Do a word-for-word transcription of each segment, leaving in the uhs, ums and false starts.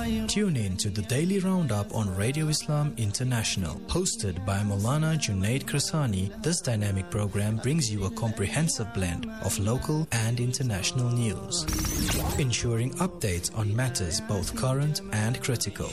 Tune in to the Daily Roundup on Radio Islam International. Hosted by Maulana Junaid Krasani, this dynamic program brings you a comprehensive blend of local and international news, ensuring updates on matters both current and critical.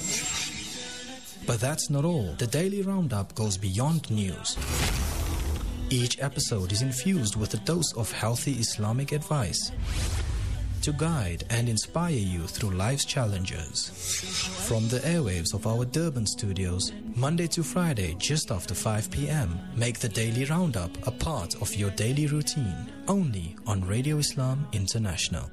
But that's not all. The Daily Roundup goes beyond news. Each episode is infused with a dose of healthy Islamic advice to guide and inspire you through life's challenges. From the airwaves of our Durban studios, Monday to Friday just after five p.m, make the Daily Roundup a part of your daily routine, only on Radio Islam International.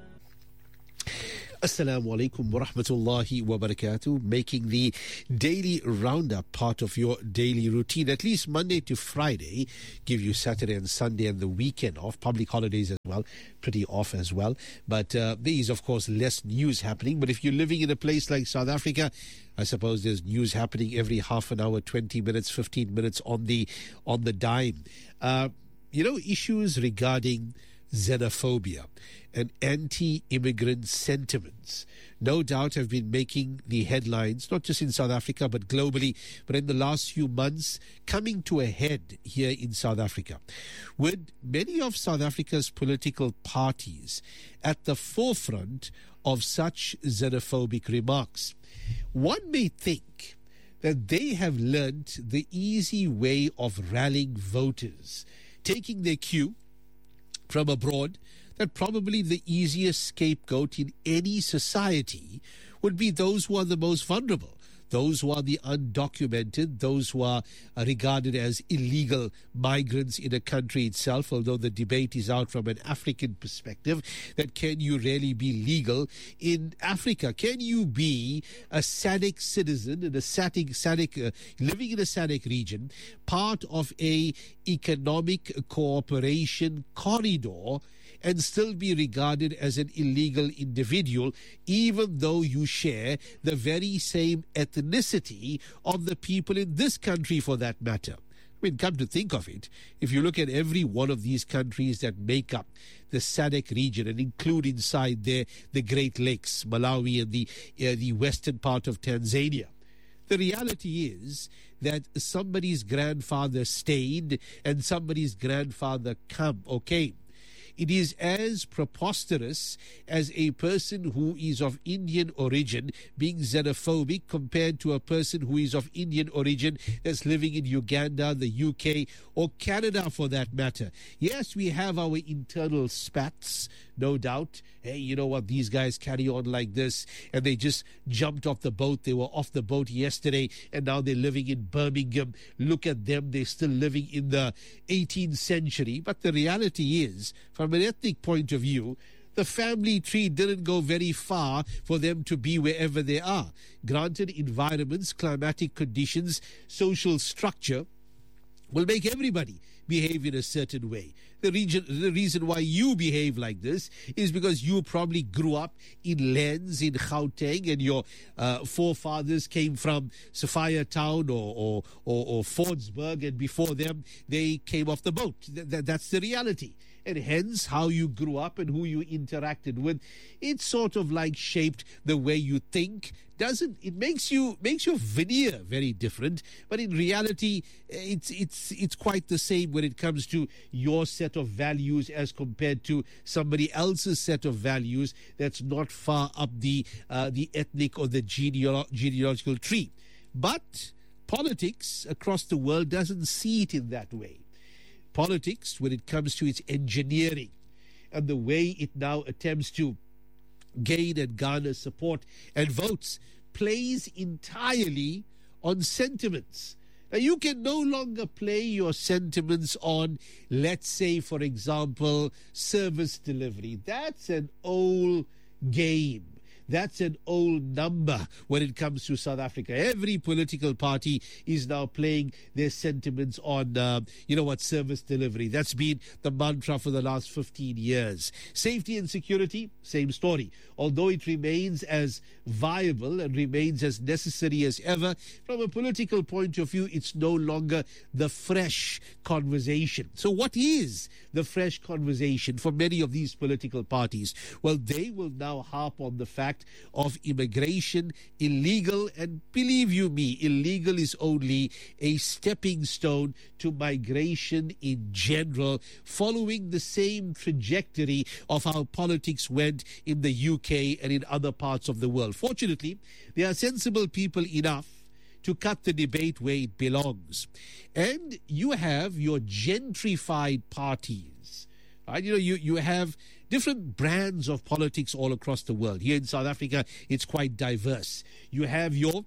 Assalamu alaikum wa rahmatullahi wa barakatuh. Making the Daily Roundup part of your daily routine, at least Monday to Friday. Give you Saturday and Sunday and the weekend off. Public holidays as well, pretty off as well. But uh, there is, of course, less news happening. But if you're living in a place like South Africa, I suppose there's news happening every half an hour, twenty minutes, fifteen minutes on the, on the dime. Uh, you know, issues regarding xenophobia and anti-immigrant sentiments no doubt have been making the headlines, not just in South Africa but globally, but in the last few months coming to a head here in South Africa, with many of South Africa's political parties at the forefront of such xenophobic remarks. One may think that they have learnt the easy way of rallying voters, taking their cue from abroad, that probably the easiest scapegoat in any society would be those who are the most vulnerable, those who are the undocumented, those who are regarded as illegal migrants in a country itself, although the debate is out from an African perspective, that can you really be legal in Africa? Can you be a S A D C citizen in a S A D C, S A D C uh, living in a S A D C region, part of a economic cooperation corridor, and still be regarded as an illegal individual, even though you share the very same ethnicity of the people in this country for that matter? I mean, come to think of it, if you look at every one of these countries that make up the S A D C region and include inside there the Great Lakes, Malawi and the, uh, the western part of Tanzania, the reality is that somebody's grandfather stayed and somebody's grandfather come or came. It is as preposterous as a person who is of Indian origin being xenophobic compared to a person who is of Indian origin that's living in Uganda, the U K, or Canada for that matter. Yes, we have our internal spats, no doubt. Hey, you know what, these guys carry on like this and they just jumped off the boat. They were off the boat yesterday and now they're living in Birmingham. Look at them, they're still living in the eighteenth century. But the reality is, from an ethnic point of view, the family tree didn't go very far for them to be wherever they are. Granted, environments, climatic conditions, social structure will make everybody behave in a certain way. The, region, the reason why you behave like this is because you probably grew up in Lens, in Gauteng, and your uh, forefathers came from Sophia Town or, or, or, or Fordsburg, and before them, they came off the boat. Th- th- that's the reality. And hence, how you grew up and who you interacted with, it's sort of like shaped the way you think. Doesn't it makes you makes your veneer very different, but in reality, it's it's it's quite the same when it comes to your set of values as compared to somebody else's set of values that's not far up the uh, the ethnic or the genealo- genealogical tree. But politics across the world doesn't see it in that way. Politics, when it comes to its engineering and the way it now attempts to gain and garner support and votes, plays entirely on sentiments. Now, you can no longer play your sentiments on, let's say, for example, service delivery. That's an old game. That's an old number when it comes to South Africa. Every political party is now playing their sentiments on, uh, you know what, service delivery. That's been the mantra for the last fifteen years. Safety and security, same story. Although it remains as viable and remains as necessary as ever, from a political point of view, it's no longer the fresh conversation. So what is the fresh conversation for many of these political parties? Well, they will now harp on the fact impact of immigration, illegal, and believe you me, illegal is only a stepping stone to migration in general, following the same trajectory of how politics went in the U K and in other parts of the world. Fortunately, there are sensible people enough to cut the debate where it belongs. And you have your gentrified parties. Right? You know, you, you have different brands of politics all across the world. Here in South Africa, it's quite diverse. You have your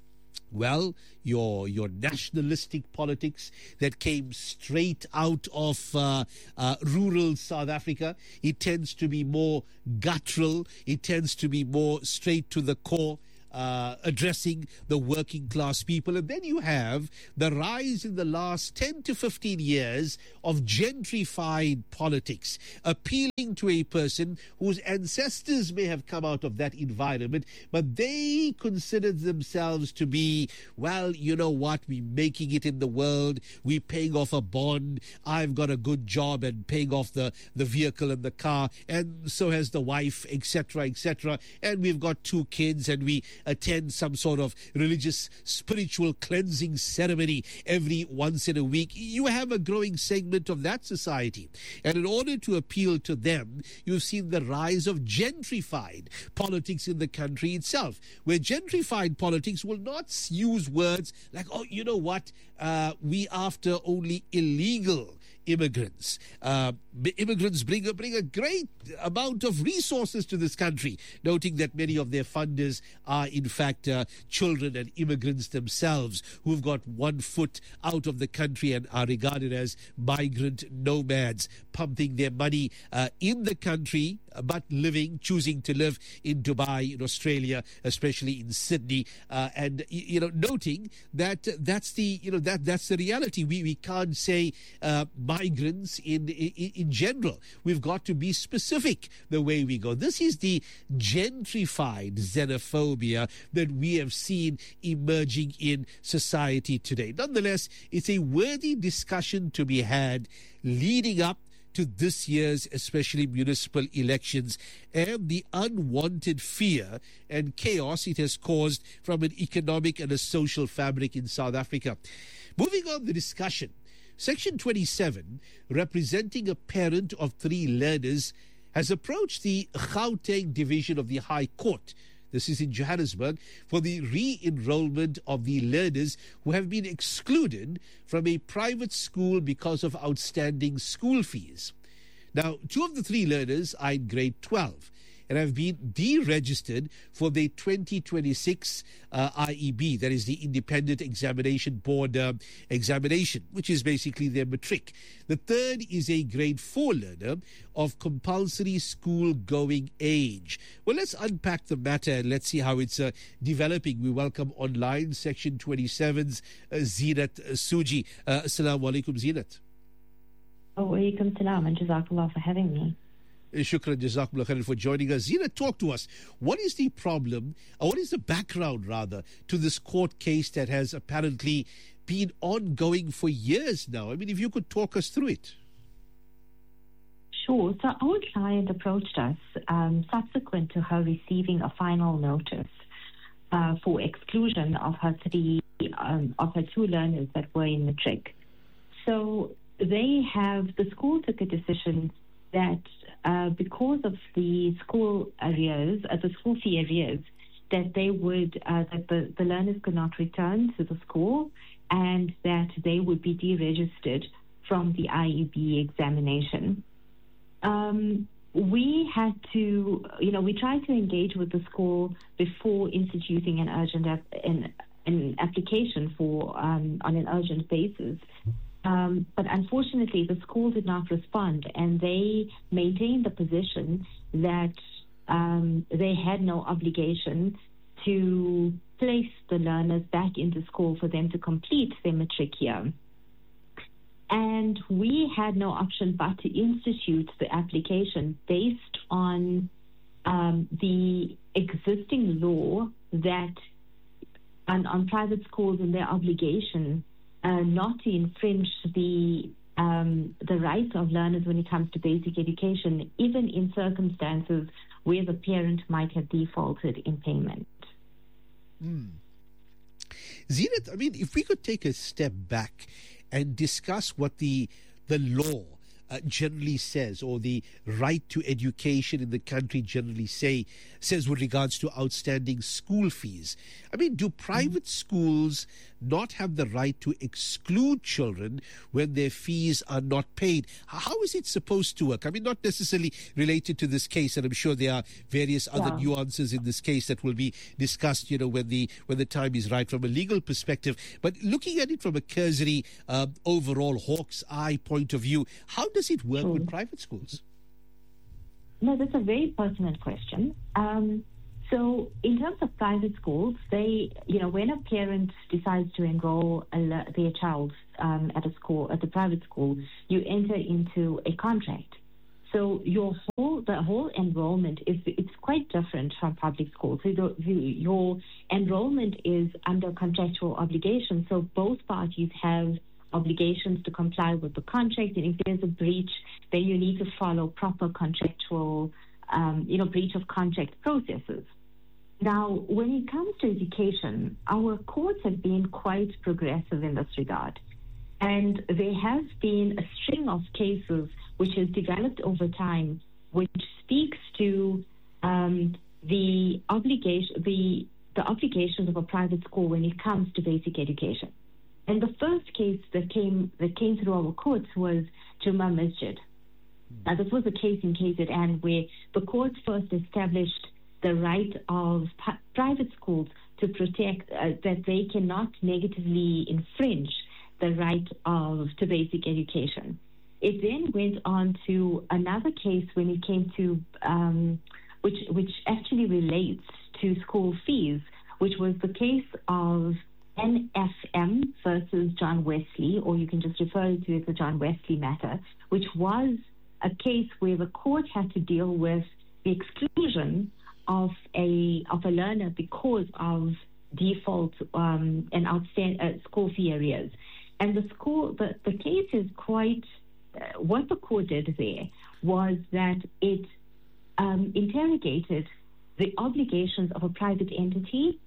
Well, your your nationalistic politics that came straight out of uh, uh, rural South Africa. It tends to be more guttural. It tends to be more straight to the core, uh, addressing the working class people. And then you have the rise in the last ten to fifteen years of gentrified politics, appealing to a person whose ancestors may have come out of that environment, but they considered themselves to be, well, you know what, we're making it in the world, we're paying off a bond, I've got a good job and paying off the, the vehicle and the car, and so has the wife, et cetera, et cetera, and we've got two kids, and we attend some sort of religious, spiritual cleansing ceremony every once in a week. You have a growing segment of that society. And in order to appeal to them, you've seen the rise of gentrified politics in the country itself, where gentrified politics will not use words like, oh, you know what, uh, we after only illegal immigrants. Uh, immigrants bring a, bring a great amount of resources to this country, noting that many of their funders are in fact uh, children and immigrants themselves who've got one foot out of the country and are regarded as migrant nomads, pumping their money uh, in the country but living, choosing to live in Dubai, in Australia, especially in Sydney, uh, and you know, noting that that's the you know that that's the reality. We we can't say uh, migrants in, in in general. We've got to be specific the way we go. This is the gentrified xenophobia that we have seen emerging in society today. Nonetheless, it's a worthy discussion to be had leading up to this year's, especially municipal elections, and the unwanted fear and chaos it has caused from an economic and a social fabric in South Africa. Moving on the discussion, Section twenty-seven, representing a parent of three learners, has approached the Gauteng Division of the High Court, this is in Johannesburg, for the re-enrollment of the learners who have been excluded from a private school because of outstanding school fees. Now, two of the three learners are in grade twelve and have been deregistered for the twenty twenty-six uh, I E B, that is the Independent Examination Board uh, examination, which is basically their matric. The third is a grade four learner of compulsory school-going age. Well, let's unpack the matter and let's see how it's uh, developing. We welcome online Section twenty-seven's uh, Zeenat Suji. Uh, Assalamu alaikum, Zeenat. Oh, alaikum salam, and jazakallah for having me. Shukran, jazakumullah khairan for joining us. Zeenat, talk to us. What is the problem, or what is the background, rather, to this court case that has apparently been ongoing for years now? I mean, if you could talk us through it. Sure. So our client approached us um, subsequent to her receiving a final notice uh, for exclusion of her three, um, of her two learners that were in matric. So they have, the school took a decision that uh, because of the school arrears, uh, the school fee arrears, that they would, uh, that the, the learners could not return to the school and that they would be deregistered from the I E B examination. Um, we had to, you know, we tried to engage with the school before instituting an urgent ap- an, an application for um, on an urgent basis. Um, but unfortunately, the school did not respond, and they maintained the position that um, they had no obligation to place the learners back into school for them to complete their matric year. And we had no option but to institute the application based on um, the existing law that on, on private schools and their obligation Uh, not to infringe the um, the rights of learners when it comes to basic education, even in circumstances where the parent might have defaulted in payment. Mm. Zeenat, I mean, if we could take a step back and discuss what the the law Uh, generally says, or the right to education in the country generally say says with regards to outstanding school fees. I mean, do private mm-hmm. schools not have the right to exclude children when their fees are not paid? How is it supposed to work? I mean, not necessarily related to this case, and I'm sure there are various other yeah. nuances in this case that will be discussed, you know, when the when the time is right from a legal perspective. But looking at it from a cursory, uh, overall hawk's eye point of view, how does it work with private schools? No, that's a very pertinent question. Um, so in terms of private schools, they, you know, when a parent decides to enroll a, their child um, at a school, at the private school, you enter into a contract. So your whole, the whole enrollment is, it's quite different from public schools. So the, the, your enrollment is under contractual obligation. So both parties have obligations to comply with the contract, and if there's a breach, then you need to follow proper contractual, um, you know, breach of contract processes. Now, when it comes to education, our courts have been quite progressive in this regard, and there has been a string of cases which has developed over time, which speaks to um, the obligation, the the obligations of a private school when it comes to basic education. And the first case that came that came through our courts was Juma Masjid. Now, this was a case in K Z N where the courts first established the right of p- private schools to protect uh, that they cannot negatively infringe the right of to basic education. It then went on to another case when it came to um, which which actually relates to school fees, which was the case of N F M versus John Wesley, or you can just refer to it as the John Wesley matter, which was a case where the court had to deal with the exclusion of a of a learner because of default um, and outstanding uh, school fee arrears. And the school, the, the case is quite, uh, what the court did there was that it um, interrogated the obligations of a private entity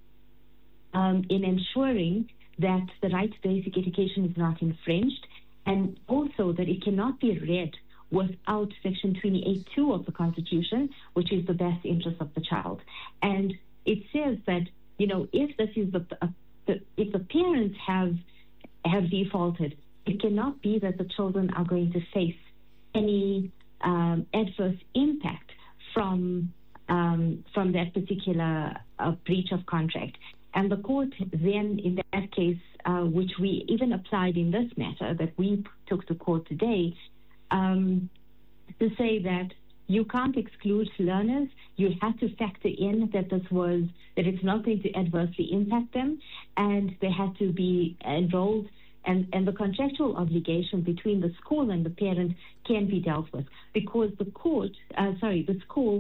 Um, in ensuring that the right to basic education is not infringed, and also that it cannot be read without Section twenty-eight two of the Constitution, which is the best interest of the child. And it says that, you know, if this is the, uh, the if the parents have have defaulted, it cannot be that the children are going to face any um, adverse impact from um, from that particular uh, breach of contract. And the court then, in that case, uh, which we even applied in this matter that we took to court today, um, to say that you can't exclude learners, you have to factor in that this was, that it's not going to adversely impact them, and they had to be enrolled, and, and the contractual obligation between the school and the parent can be dealt with, because the court, uh, sorry, the school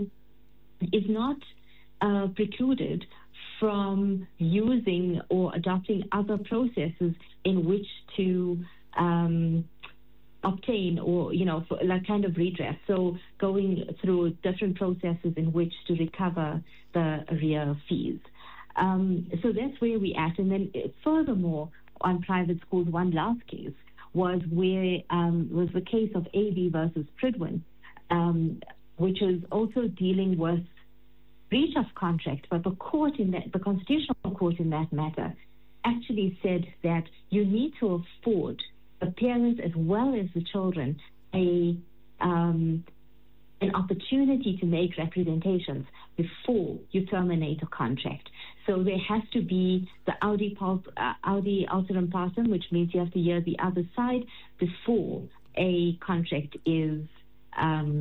is not uh, precluded from using or adopting other processes in which to um, obtain or, you know, for, like kind of redress. So going through different processes in which to recover the arrear fees. Um, so that's where we're at. And then furthermore, on private schools, one last case was where um, was the case of A B versus Pridwin, um, which is also dealing with breach of contract, but the court in that, the constitutional court in that matter, actually said that you need to afford the parents as well as the children a um, an opportunity to make representations before you terminate a contract. So there has to be the audi uh, audi alteram partem, which means you have to hear the other side before a contract is um,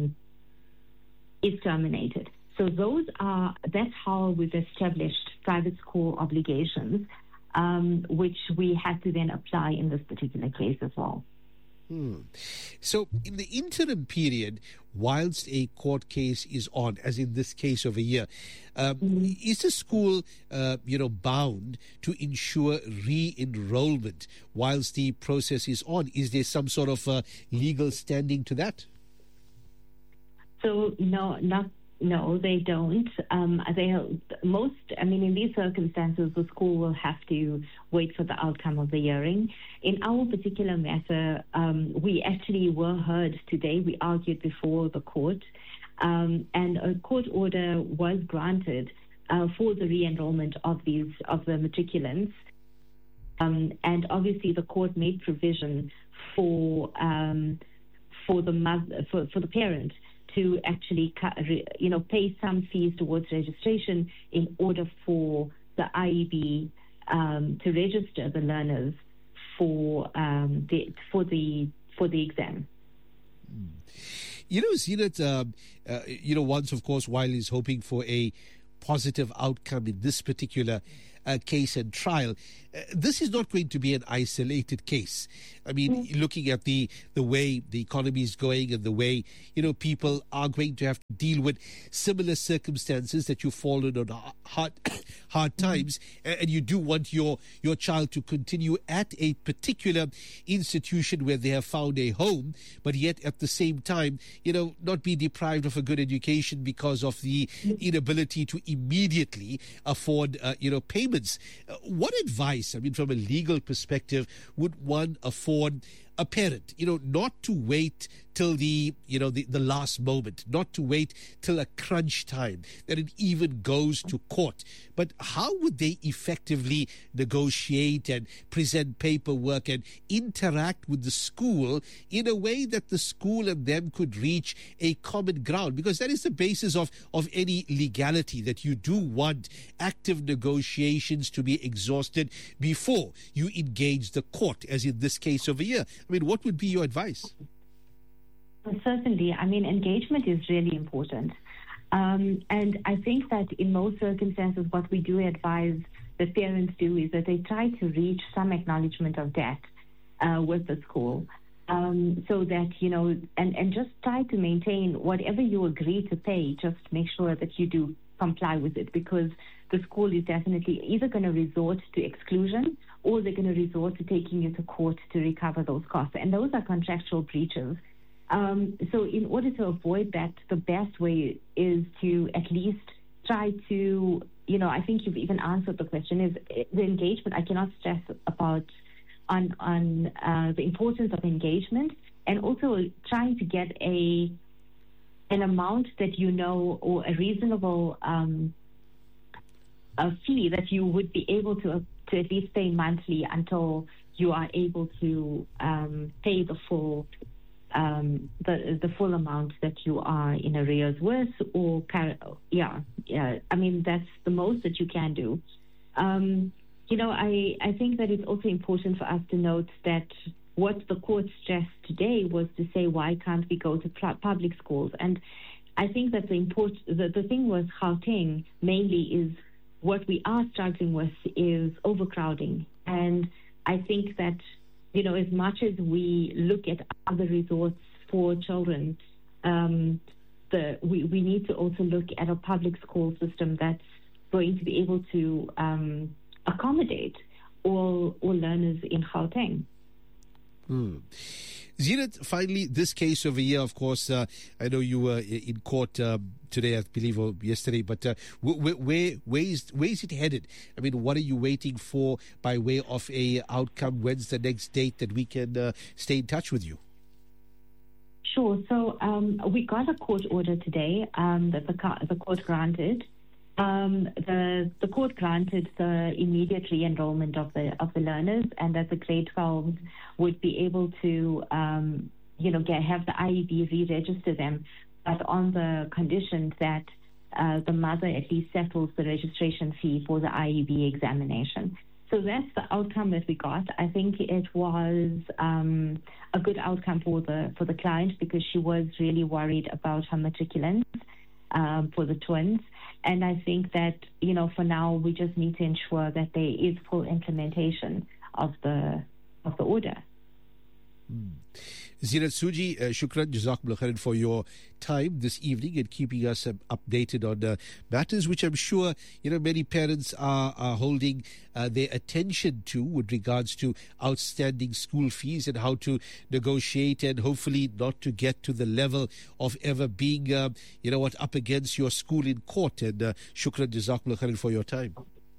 is terminated. So those are, that's how we've established private school obligations, um, which we had to then apply in this particular case as well. Hmm. So, in the interim period, whilst a court case is on, as in this case of a year, um, mm-hmm. is the school, uh, you know, bound to ensure re-enrollment whilst the process is on? Is there some sort of uh, legal standing to that? So, no, not. No, they don't. Um, they most. I mean, in these circumstances, the school will have to wait for the outcome of the hearing. In our particular matter, um, we actually were heard today. We argued before the court, um, and a court order was granted uh, for the re-enrollment of these of the matriculants. Um, and obviously, the court made provision for um, for the mother, for, for the parent to actually, you know, pay some fees towards registration in order for the I E B um, to register the learners for um, the for the for the exam. You know, Zeenat, um, uh, you know, once, of course, while he's hoping for a positive outcome in this particular uh, case and trial, uh, this is not going to be an isolated case. I mean, mm. looking at the, the way the economy is going and the way, you know, people are going to have to deal with similar circumstances that you've fallen on hard, hard times, mm. and you do want your, your child to continue at a particular institution where they have found a home, but yet at the same time, you know, not be deprived of a good education because of the inability to immediately afford, uh, you know, payments. Uh, what advice, I mean, from a legal perspective, would one afford a parent, you know, not to wait till the, you know, the, the last moment, not to wait till a crunch time, that it even goes to court. But how would they effectively negotiate and present paperwork and interact with the school in a way that the school and them could reach a common ground? Because that is the basis of, of any legality, that you do want active negotiations to be exhausted before you engage the court, as in this case over here. I mean, what would be your advice? Certainly. I mean, engagement is really important. Um, and I think that in most circumstances, what we do advise that parents do is that they try to reach some acknowledgement of debt uh, with the school. Um, so that, you know, and, and just try to maintain whatever you agree to pay, just make sure that you do comply with it, because the school is definitely either going to resort to exclusion or they're going to resort to taking you to court to recover those costs. And those are contractual breaches. Um, so in order to avoid that, the best way is to at least try to, you know, I think you've even answered the question, is the engagement. I cannot stress about on, on uh, the importance of engagement, and also trying to get a an amount that you know, or a reasonable um, a fee that you would be able to, to at least pay monthly until you are able to um, pay the full Um, the the full amount that you are in arrears with, or yeah, yeah. I mean, that's the most that you can do. Um, you know, I I think that it's also important for us to note that what the court stressed today was to say, why can't we go to pl- public schools? And I think that the import the, the thing with Gauteng mainly is what we are struggling with is overcrowding, and I think that, you know, as much as we look at other resorts for children, um, the we, we need to also look at a public school system that's going to be able to um, accommodate all all learners in Gauteng. Hmm. Zeenat, finally, this case over here, of course, uh, I know you were in court uh, today, I believe, or yesterday, but uh, where, where, where, is, where is it headed? I mean, what are you waiting for by way of a outcome? When's the next date that we can uh, stay in touch with you? Sure. So um, we got a court order today um, that the, the court granted. Um, the the court granted the immediate re-enrollment of the of the learners, and that the grade twelves would be able to, um, you know, get, have the I E B re-register them, but on the condition that uh, the mother at least settles the registration fee for the I E B examination. So that's the outcome that we got. I think it was um, a good outcome for the for the client, because she was really worried about her matriculants um, for the twins. And I think that, you know, for now, we just need to ensure that there is full implementation of the of the order. Mm. Zirat Suji, uh, shukran, jazakumullah khairan for your time this evening and keeping us um, updated on uh, matters which I'm sure, you know, many parents are, are holding uh, their attention to with regards to outstanding school fees and how to negotiate and hopefully not to get to the level of ever being, uh, you know what, up against your school in court. And uh, shukran, jazakumullah khairan for your time.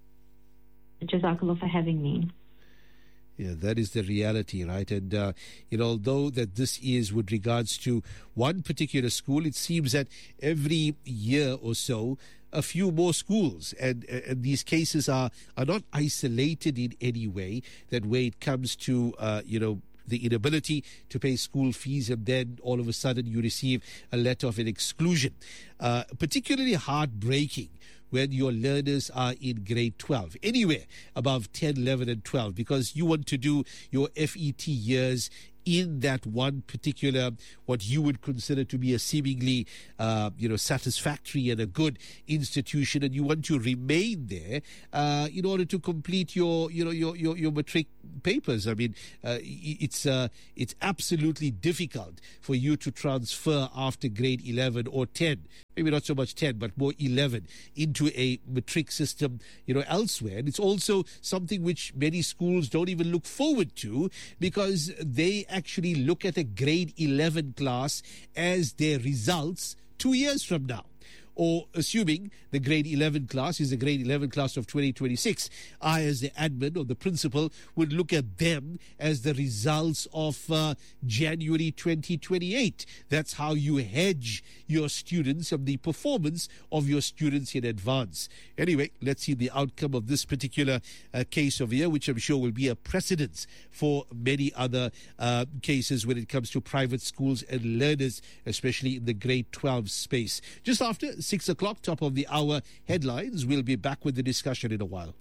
Jazakallah for having me. Yeah, that is the reality, right? And, uh, you know, although that this is with regards to one particular school, it seems that every year or so, a few more schools, and, and these cases are, are not isolated in any way, that where it comes to, uh, you know, the inability to pay school fees, and then all of a sudden you receive a letter of an exclusion. Uh, particularly heartbreaking when your learners are in grade twelve, anywhere above ten, eleven and twelve, because you want to do your F E T years in that one particular, what you would consider to be a seemingly, uh, you know, satisfactory and a good institution, and you want to remain there uh, in order to complete your, you know, your your, your matric papers. I mean, uh, it's uh, it's absolutely difficult for you to transfer after grade eleven or ten, maybe not so much ten, but more eleven, into a matric system, you know, elsewhere. And it's also something which many schools don't even look forward to, because they actually look at a grade eleven class as their results two years from now. Or assuming the grade eleven class is the grade eleven class of twenty twenty-six, I, as the admin or the principal, would look at them as the results of uh, January twenty twenty-eight. That's how you hedge your students and the performance of your students in advance. Anyway, let's see the outcome of this particular uh, case over here, which I'm sure will be a precedent for many other uh, cases when it comes to private schools and learners, especially in the grade twelve space. Just after six o'clock, top of the hour headlines. We'll be back with the discussion in a while.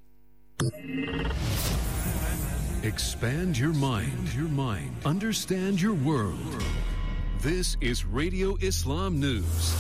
Expand your mind, your mind. Understand your world. This is Radio Islam News.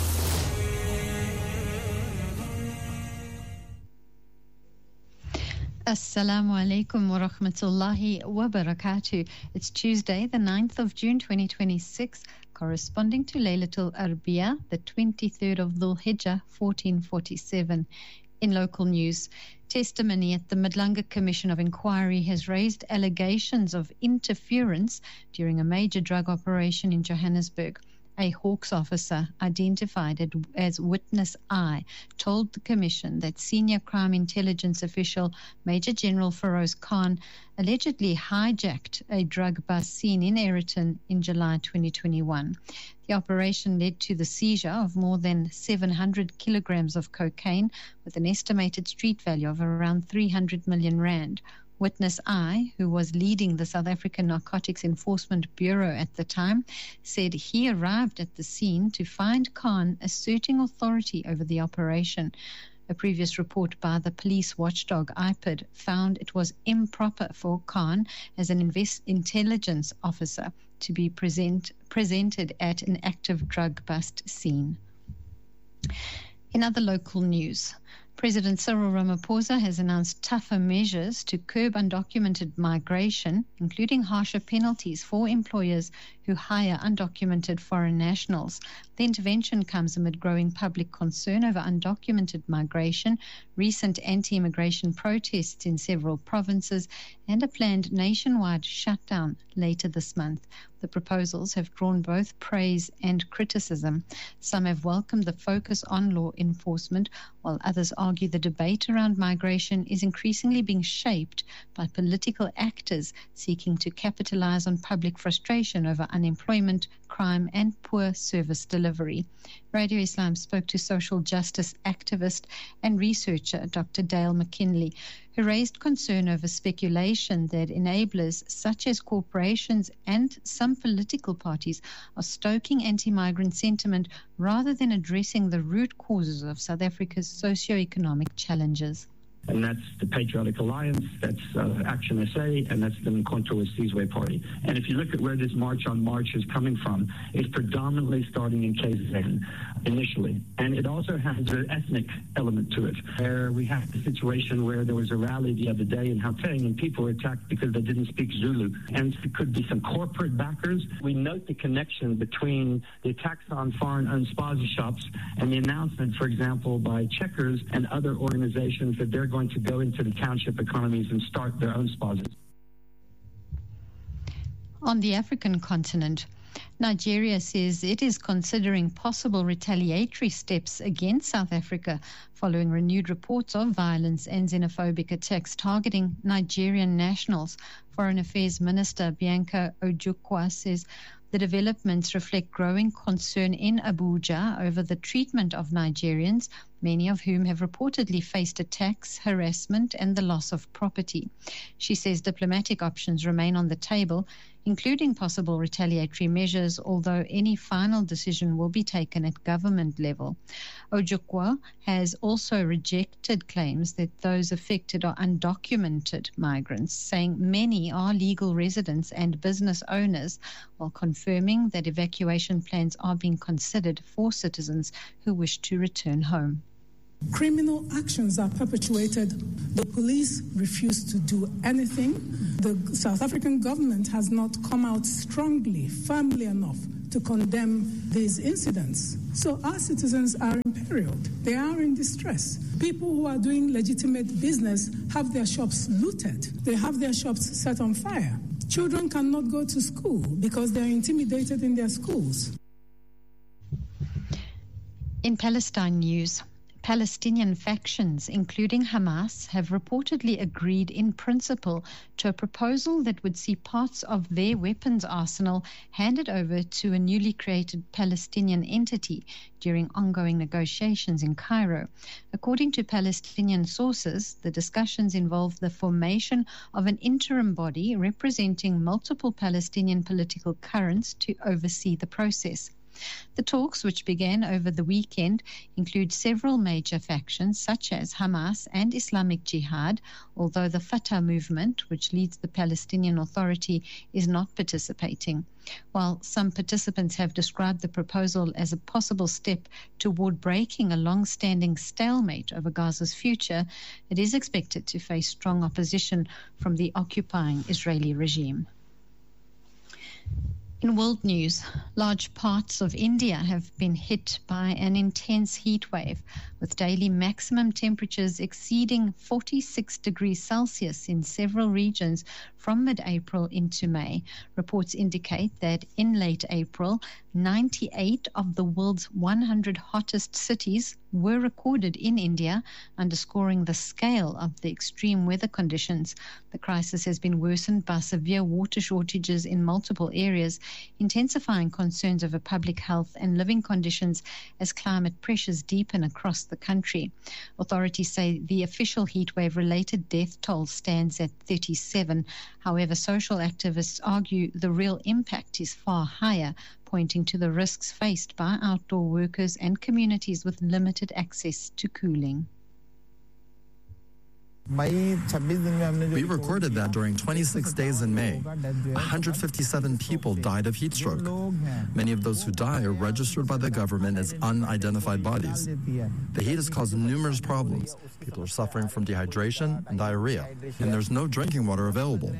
Assalamu alaikum wa rahmatullahi wa barakatuh. It's Tuesday, the ninth of June twenty twenty-six, corresponding to Laylatul Arbiyah, the twenty-third of Dhul Hijjah, fourteen forty-seven. In local news, testimony at the Madlanga Commission of Inquiry has raised allegations of interference during a major drug operation in Johannesburg. A Hawks officer identified as Witness I told the Commission that senior crime intelligence official Major General Feroz Khan allegedly hijacked a drug bus seen in Aeroton in July twenty twenty-one. The operation led to the seizure of more than seven hundred kilograms of cocaine with an estimated street value of around three hundred million rand. Witness I, who was leading the South African Narcotics Enforcement Bureau at the time, said he arrived at the scene to find Khan asserting authority over the operation. A previous report by the police watchdog I P I D found it was improper for Khan as an invest- intelligence officer to be present, presented at an active drug bust scene. In other local news, President Cyril Ramaphosa has announced tougher measures to curb undocumented migration, including harsher penalties for employers who hire undocumented foreign nationals. The intervention comes amid growing public concern over undocumented migration, recent anti-immigration protests in several provinces, and a planned nationwide shutdown later this month. The proposals have drawn both praise and criticism. Some have welcomed the focus on law enforcement, while others argue the debate around migration is increasingly being shaped by political actors seeking to capitalize on public frustration over unemployment, crime, and poor service delivery. Radio Islam spoke to social justice activist and researcher Doctor Dale McKinley, who raised concern over speculation that enablers such as corporations and some political parties are stoking anti-migrant sentiment rather than addressing the root causes of South Africa's socio-economic challenges. and that's the Patriotic Alliance, that's uh, Action S A, and that's the Mkhonto Wesizwe Party. And if you look at where this March on March is coming from, it's predominantly starting in K Z N initially. And it also has an ethnic element to it, where we have the situation where there was a rally the other day in Gauteng and people were attacked because they didn't speak Zulu. And it could be some corporate backers. We note the connection between the attacks on foreign-owned spaza shops and the announcement, for example, by Checkers and other organizations that they're going to go into the township economies and start their own spazas. On the African continent, Nigeria says it is considering possible retaliatory steps against South Africa following renewed reports of violence and xenophobic attacks targeting Nigerian nationals. Foreign Affairs Minister Bianca Ojukwu says the developments reflect growing concern in Abuja over the treatment of Nigerians, many of whom have reportedly faced attacks, harassment, and the loss of property. She says diplomatic options remain on the table, including possible retaliatory measures, although any final decision will be taken at government level. Ojukwu has also rejected claims that those affected are undocumented migrants, saying many are legal residents and business owners, while confirming that evacuation plans are being considered for citizens who wish to return home. Criminal actions are perpetuated. The police refuse to do anything. The South African government has not come out strongly, firmly enough to condemn these incidents. So our citizens are imperiled. They are in distress. People who are doing legitimate business have their shops looted. They have their shops set on fire. Children cannot go to school because they are intimidated in their schools. In Palestine news, Palestinian factions, including Hamas, have reportedly agreed in principle to a proposal that would see parts of their weapons arsenal handed over to a newly created Palestinian entity during ongoing negotiations in Cairo. According to Palestinian sources, the discussions involve the formation of an interim body representing multiple Palestinian political currents to oversee the process. The talks, which began over the weekend, include several major factions such as Hamas and Islamic Jihad, although the Fatah movement, which leads the Palestinian Authority, is not participating. While some participants have described the proposal as a possible step toward breaking a long-standing stalemate over Gaza's future, it is expected to face strong opposition from the occupying Israeli regime. In world news, large parts of India have been hit by an intense heat wave, with daily maximum temperatures exceeding forty-six degrees Celsius in several regions from mid-April into May. Reports indicate that in late April, ninety-eight of the world's one hundred hottest cities were recorded in India, underscoring the scale of the extreme weather conditions. The crisis has been worsened by severe water shortages in multiple areas, intensifying concerns over public health and living conditions as climate pressures deepen across the country. Authorities say the official heatwave-related death toll stands at thirty-seven. However, social activists argue the real impact is far higher, pointing to the risks faced by outdoor workers and communities with limited access to cooling. We recorded that during twenty-six days in May, one hundred fifty-seven people died of heat stroke. Many of those who die are registered by the government as unidentified bodies. The heat has caused numerous problems. People are suffering from dehydration and diarrhea, and there's no drinking water available.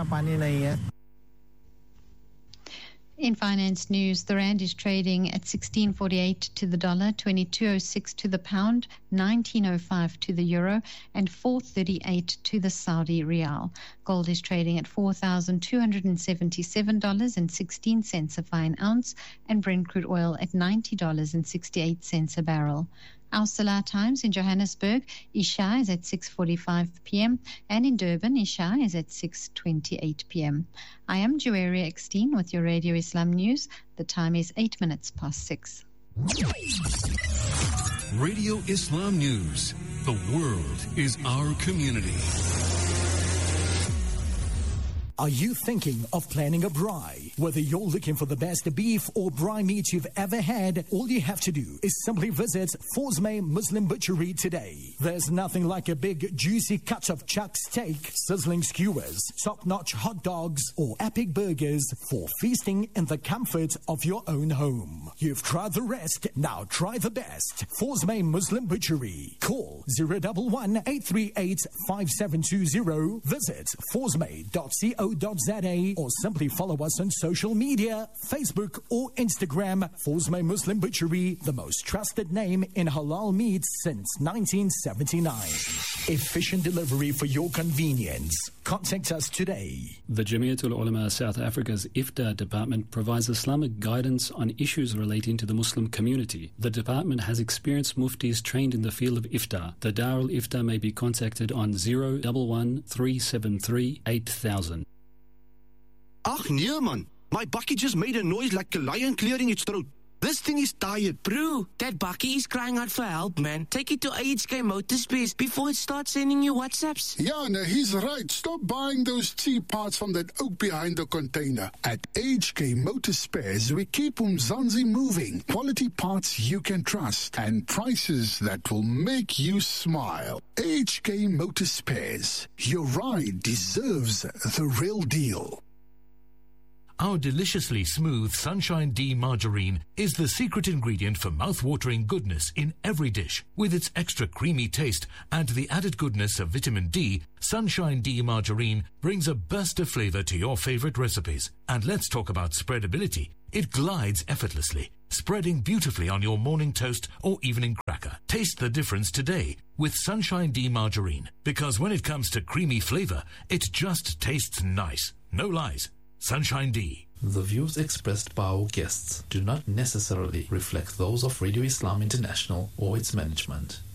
In finance news, the rand is trading at sixteen forty-eight to the dollar, twenty-two oh six to the pound, nineteen oh five to the euro, and four thirty-eight to the Saudi rial. Gold is trading at four thousand two hundred seventy-seven dollars and sixteen cents a fine ounce, and Brent crude oil at ninety dollars and sixty-eight cents a barrel. Our Salah times in Johannesburg, Isha is at six forty-five p.m. and in Durban, Isha is at six twenty-eight p.m. I am Joeria Eckstein with your Radio Islam News. The time is eight minutes past six. Radio Islam News. The world is our community. Are you thinking of planning a braai? Whether you're looking for the best beef or braai meat you've ever had, all you have to do is simply visit Forsmay Muslim Butchery today. There's nothing like a big, juicy cut of chuck steak, sizzling skewers, top-notch hot dogs, or epic burgers for feasting in the comfort of your own home. You've tried the rest, now try the best. Forsmay Muslim Butchery. Call zero one one, eight three eight, five seven two zero. Visit forsmay dot co dot za or simply follow us on social media, Facebook or Instagram. Forsmay Muslim Butchery, the most trusted name in halal meat since nineteen seventy-nine. Efficient delivery for your convenience. Contact us today. The Jamiatul Ulama South Africa's Iftar department provides Islamic guidance on issues relating to the Muslim community. The department has experienced muftis trained in the field of Iftar. The Darul Iftar may be contacted on zero one one, three seven three, eight thousand. Ach nee man, my bucket just made a noise like a lion clearing its throat. This thing is tired. Bro, that bucky is crying out for help, man. Take it to A H K Motorspace before it starts sending you WhatsApps. Yeah, no, he's right. Stop buying those cheap parts from that oak behind the container. At A H K Motorspares, we keep Umzansi moving. Quality parts you can trust and prices that will make you smile. A H K Motorspares. Your ride deserves the real deal. Our deliciously smooth Sunshine D margarine is the secret ingredient for mouth-watering goodness in every dish. With its extra creamy taste and the added goodness of vitamin D, Sunshine D margarine brings a burst of flavor to your favorite recipes. And let's talk about spreadability. It glides effortlessly, spreading beautifully on your morning toast or evening cracker. Taste the difference today with Sunshine D margarine, because when it comes to creamy flavor, it just tastes nice. No lies. Sunshine D. The views expressed by our guests do not necessarily reflect those of Radio Islam International or its management.